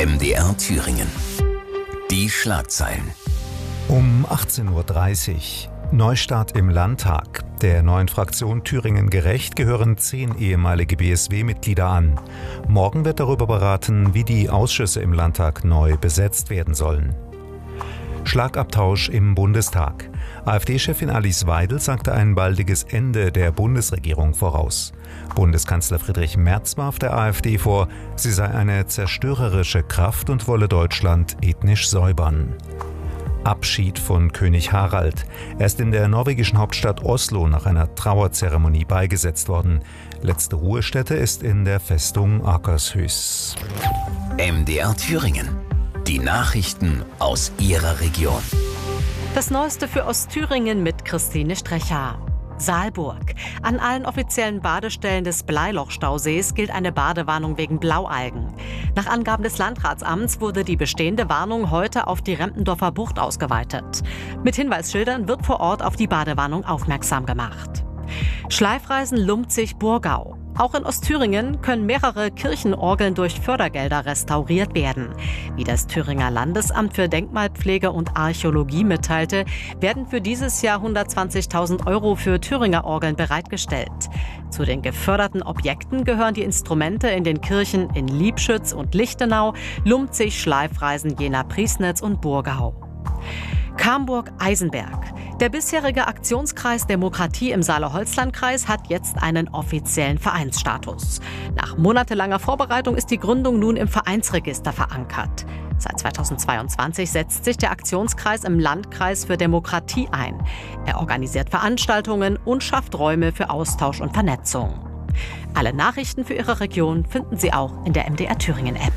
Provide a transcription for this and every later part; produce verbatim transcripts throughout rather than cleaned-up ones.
M D R Thüringen. Die Schlagzeilen. Um achtzehn Uhr dreißig. Neustart im Landtag. Der neuen Fraktion Thüringen gerecht gehören zehn ehemalige B S W-Mitglieder an. Morgen wird darüber beraten, wie die Ausschüsse im Landtag neu besetzt werden sollen. Schlagabtausch im Bundestag. AfD-Chefin Alice Weidel sagte ein baldiges Ende der Bundesregierung voraus. Bundeskanzler Friedrich Merz warf der AfD vor, sie sei eine zerstörerische Kraft und wolle Deutschland ethnisch säubern. Abschied von König Harald. Er ist in der norwegischen Hauptstadt Oslo nach einer Trauerzeremonie beigesetzt worden. Letzte Ruhestätte ist in der Festung Akershus. M D R Thüringen. Die Nachrichten aus Ihrer Region. Das Neueste für Ostthüringen mit Christine Strecher. Saalburg. An allen offiziellen Badestellen des Bleiloch-Stausees gilt eine Badewarnung wegen Blaualgen. Nach Angaben des Landratsamts wurde die bestehende Warnung heute auf die Rempendorfer Bucht ausgeweitet. Mit Hinweisschildern wird vor Ort auf die Badewarnung aufmerksam gemacht. Schleifreisen Lumpzig-Burgau. Auch in Ostthüringen können mehrere Kirchenorgeln durch Fördergelder restauriert werden. Wie das Thüringer Landesamt für Denkmalpflege und Archäologie mitteilte, werden für dieses Jahr hundertzwanzigtausend Euro für Thüringer Orgeln bereitgestellt. Zu den geförderten Objekten gehören die Instrumente in den Kirchen in Liebschütz und Lichtenau, Lumpzig, Schleifreisen, Jena-Priesnitz und Burgau. Camburg-Eisenberg. Der bisherige Aktionskreis Demokratie im Saale-Holzland-Kreis hat jetzt einen offiziellen Vereinsstatus. Nach monatelanger Vorbereitung ist die Gründung nun im Vereinsregister verankert. Seit zweitausendzweiundzwanzig setzt sich der Aktionskreis im Landkreis für Demokratie ein. Er organisiert Veranstaltungen und schafft Räume für Austausch und Vernetzung. Alle Nachrichten für Ihre Region finden Sie auch in der M D R Thüringen App.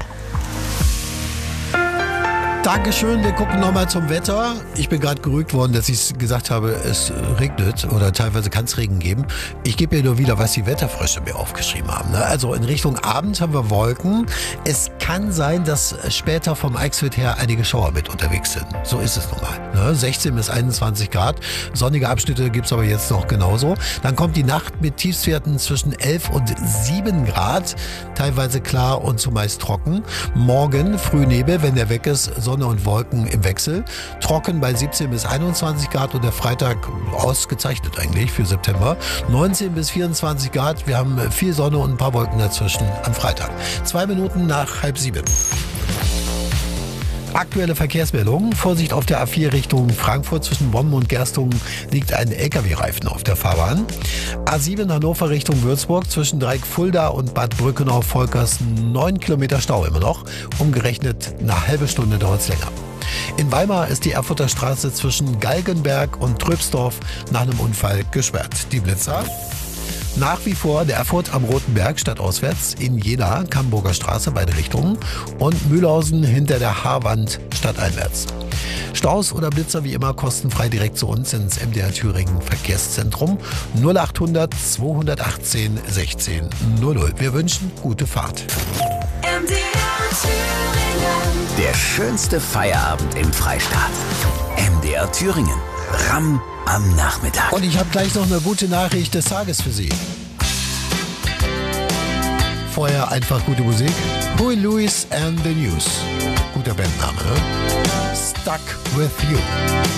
Dankeschön, wir gucken nochmal zum Wetter. Ich bin gerade gerügt worden, dass ich gesagt habe, es regnet oder teilweise kann es Regen geben. Ich gebe mir nur wieder, was die Wetterfrösche mir aufgeschrieben haben. Also in Richtung Abend haben wir Wolken. Es kann sein, dass später vom Eichsfeld her einige Schauer mit unterwegs sind. So ist es nun mal. sechzehn bis einundzwanzig Grad. Sonnige Abschnitte gibt es aber jetzt noch genauso. Dann kommt die Nacht mit Tiefstwerten zwischen elf und sieben Grad. Teilweise klar und zumeist trocken. Morgen Frühnebel, wenn der weg ist, Sonne und Wolken im Wechsel. Trocken bei siebzehn bis einundzwanzig Grad und der Freitag ausgezeichnet eigentlich für September. neunzehn bis vierundzwanzig Grad. Wir haben viel Sonne und ein paar Wolken dazwischen am Freitag. Zwei Minuten nach halb sieben. Aktuelle Verkehrsmeldungen. Vorsicht auf der A vier Richtung Frankfurt. Zwischen Bonn und Gerstungen liegt ein L K W-Reifen auf der Fahrbahn. A sieben Hannover Richtung Würzburg. Zwischen Dreieck-Fulda und Bad Brückenau-Volkers neun Kilometer Stau immer noch. Umgerechnet eine halbe Stunde dauert es länger. In Weimar ist die Erfurter Straße zwischen Galgenberg und Tröpsdorf nach einem Unfall gesperrt. Die Blitzer. Nach wie vor der Erfurt am Roten Berg stadtauswärts, in Jena, Camburger Straße, beide Richtungen und Mühlhausen hinter der Haarwand stadteinwärts. Staus oder Blitzer wie immer kostenfrei direkt zu uns ins M D R Thüringen Verkehrszentrum null achthundert zweihundertachtzehn sechzehn null null. Wir wünschen gute Fahrt. M D R Thüringen. Der schönste Feierabend im Freistaat. M D R Thüringen. Ramm am Nachmittag. Und ich habe gleich noch eine gute Nachricht des Tages für Sie. Vorher einfach gute Musik. Huey Lewis and the News. Guter Bandname, ne? Stuck with You.